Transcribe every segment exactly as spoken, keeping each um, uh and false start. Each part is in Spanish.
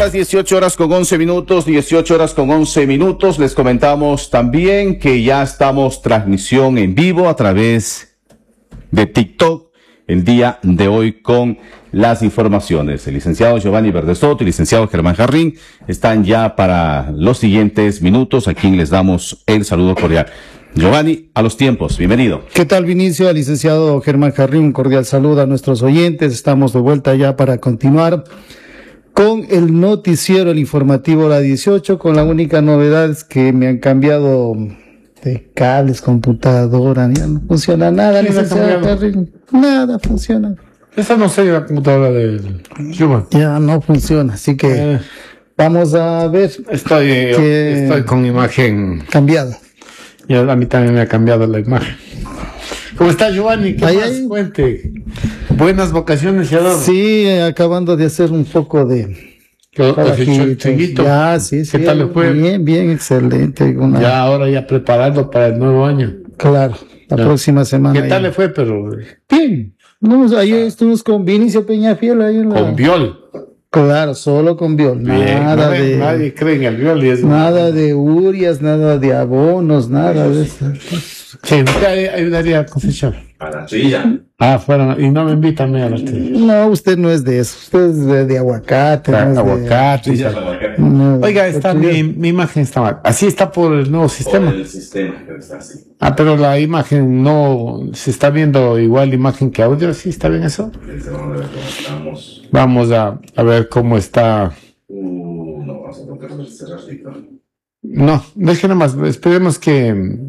las dieciocho horas con once minutos, dieciocho horas con once minutos. Les comentamos también que ya estamos transmisión en vivo a través de TikTok el día de hoy con las informaciones. El licenciado Giovanni Verdesoto y el licenciado Germán Jarrín están ya para los siguientes minutos, a quien les damos el saludo cordial. Giovanni, a los tiempos, bienvenido. ¿Qué tal, Vinicio? Al licenciado Germán Jarrín, un cordial saludo a nuestros oyentes. Estamos de vuelta ya para continuar con el noticiero, el informativo La dieciocho, con la única novedad es que me han cambiado de cables, computadora, ya no funciona nada, licenciado Jarrín. Nada funciona. Esa no sé, la computadora de Giovanni. Ya no funciona, así que eh, vamos a ver. Estoy, que estoy con imagen cambiada. Y a mí también me ha cambiado la imagen. ¿Cómo está, Giovanni? ¿Qué ahí, más? ahí. Cuente. Buenas vacaciones, ya dado. Sí, acabando de hacer un poco de... Ya, sí, sí. ¿Qué tal le fue? Bien, bien, excelente. Una... Ya, ahora ya preparando para el nuevo año. Claro, la ya. próxima semana. ¿Qué tal ya. le fue, pero? Bien. No, ayer estuvimos con Vinicio Peñafiel ahí en la... Con Viol. Claro, solo con Viol. Bien, nada no, de... Nadie cree en el Viol. Y es nada de urias, nada de abonos, nada de eso. Sí, ¿usted ayudaría a cosechar? A la trilla. Ah, fuera, y no me invitan a la trilla. No, usted no es de eso, usted es de, de aguacate. Claro, no es aguacate. de... Sí, no, Oiga, está, mi, mi imagen está mal. Así está por el nuevo sistema. Por el sistema, pero está así. Ah, pero la imagen no, se está viendo igual imagen que audio, ¿sí está bien eso? Vamos. Vamos a, a ver cómo está. Uh, no, vamos a tocar el cerradito. No, deje nomás, esperemos que,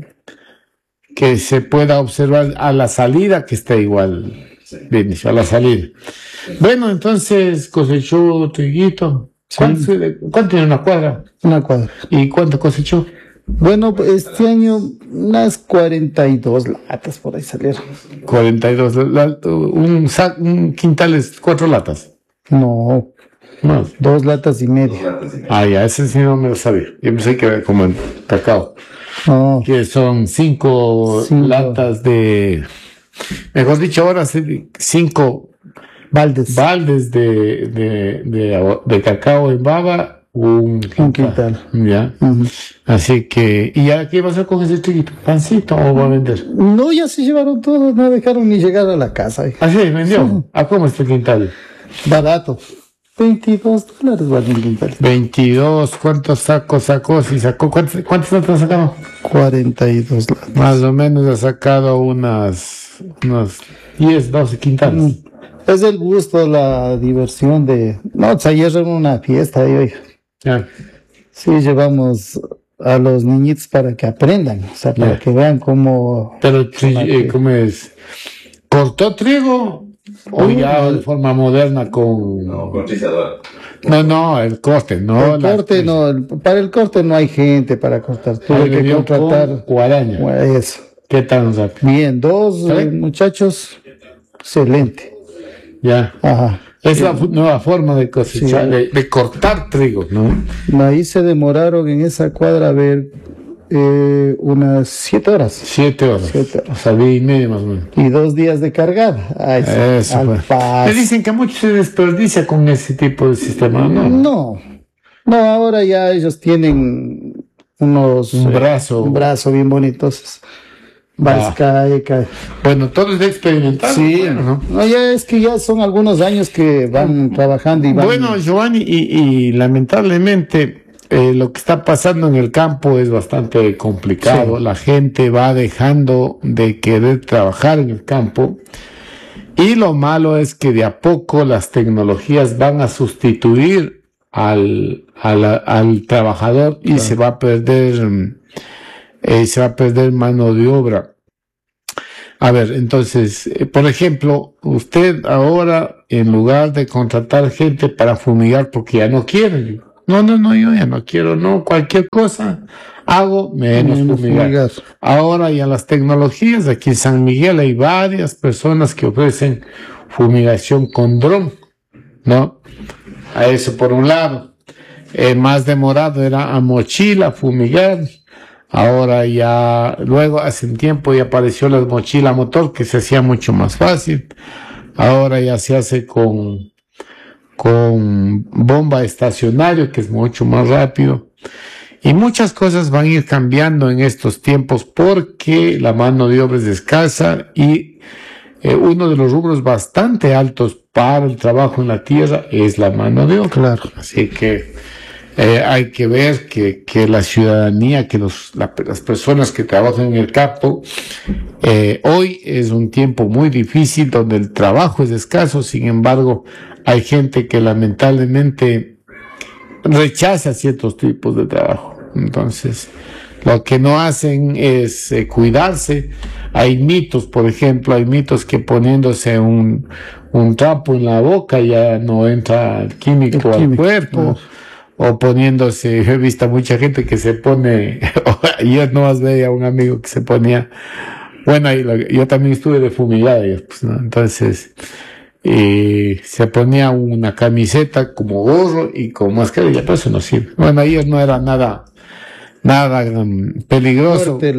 que se pueda observar a la salida que esté igual, sí. Bien, a la salida. Sí. Bueno, entonces cosechó triguito. Sí. ¿Cuánto, ¿Cuánto tiene una cuadra? Una cuadra. ¿Y cuánto cosechó? Bueno, este año unas cuarenta y dos latas por ahí salieron. cuarenta y dos, la, un, sac, un quintal es cuatro latas. No, no, dos latas y media. Ah, ya, ese sí no me lo sabía. Yo pensé que era como en cacao. No. Que son cinco, cinco latas de, mejor dicho, ahora cinco baldes, baldes de, de, de, de cacao en baba. Un quintal. Un quintal. Ya. Uh-huh. Así que, ¿y ahora qué va a hacer con ese triguito? ¿Pancito o va a vender? No, ya se llevaron todos, no dejaron ni llegar a la casa. ¿Ah, sí? ¿Vendió? Sí. ¿A cómo está el quintal? Barato. veintidós dólares vale un quintal. veintidós, ¿cuántos sacos sacó? Si sacó, ¿cuántos, cuántos latas ha sacado? cuarenta y dos latas. Más o menos ha sacado unas, unos diez, doce quintales. Mm. Es el gusto, la diversión de... No, o sea, ayer era una fiesta ahí, oiga. Yeah. Sí, llevamos a los niñitos para que aprendan, o sea, para yeah. que vean cómo... Pero, sí, eh, ¿cómo es? ¿Cortó trigo? ¿O ya de forma moderna con...? No, con trilladora. No, no, el corte, no. El corte, no, el, para el corte no hay gente para cortar. Tuve que contratar... Guaraña. Eso. ¿Qué tal, Zap? Bien, dos eh, muchachos, excelente. Ya. Ajá. Es la nueva forma de cosechar, sí. de, de cortar trigo, ¿no? Ahí se demoraron en esa cuadra a ver eh, unas siete horas. Siete horas. Siete horas. O sea, día y medio más o menos. Y dos días de cargada. Ay, eso. Me dicen que mucho se desperdicia con ese tipo de sistema, ¿no? No. No, ahora ya ellos tienen unos... Un brazo. Eh, un brazo bien bonito. Ah. Cae, cae. Bueno, todo es de experimentar. Sí, bueno, ¿no? No, ya es que ya son algunos años que van trabajando y van... Bueno, Giovanni, y, y lamentablemente eh, lo que está pasando en el campo es bastante complicado. Sí. La gente va dejando de querer trabajar en el campo y lo malo es que de a poco las tecnologías van a sustituir al, al, al trabajador y claro. se va a perder... Eh, se va a perder mano de obra. A ver, entonces, eh, por ejemplo, usted ahora, en lugar de contratar gente para fumigar, porque ya no quiere, no, no, no, yo ya no quiero, no, cualquier cosa hago menos no, fumigar. fumigar. Ahora ya las tecnologías, aquí en San Miguel hay varias personas que ofrecen fumigación con dron, ¿no? A eso por un lado. Eh, más demorado era a mochila fumigar. Ahora ya, luego hace un tiempo ya apareció la mochila motor que se hacía mucho más fácil. Ahora ya se hace con, con bomba estacionario, que es mucho más rápido. Y muchas cosas van a ir cambiando en estos tiempos porque la mano de obra es escasa y eh, uno de los rubros bastante altos para el trabajo en la tierra es la mano de obra. Claro. Así que eh, hay que ver que, que la ciudadanía, que los, la, las personas que trabajan en el campo, eh, hoy es un tiempo muy difícil donde el trabajo es escaso. Sin embargo, hay gente que lamentablemente rechaza ciertos tipos de trabajo. Entonces, lo que no hacen es eh, cuidarse. Hay mitos, por ejemplo, hay mitos que poniéndose un, un trapo en la boca ya no entra el químico, el químico al cuerpo. No. O poniéndose, he visto mucha gente que se pone, yo no más veía a un amigo que se ponía, bueno, yo también estuve de fumigada, pues, ¿no? Entonces, y se ponía una camiseta como gorro y con mascarilla, pero eso no sirve. Bueno, ellos no era nada, nada um, peligroso.